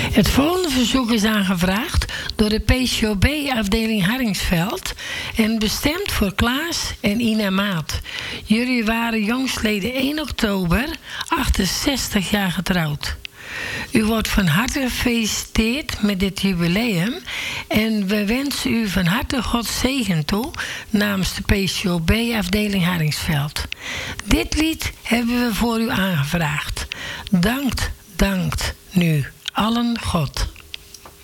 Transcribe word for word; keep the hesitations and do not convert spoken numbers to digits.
Het volgende verzoek is aangevraagd door de P C O B-afdeling Harringsveld en bestemd voor Klaas en Ina Maat. Jullie waren jongstleden één oktober achtenzestig jaar getrouwd. U wordt van harte gefeliciteerd met dit jubileum en we wensen u van harte Gods zegen toe namens de P C O B-afdeling Harringsveld. Dit lied hebben we voor u aangevraagd. Dankt, dankt nu allen God.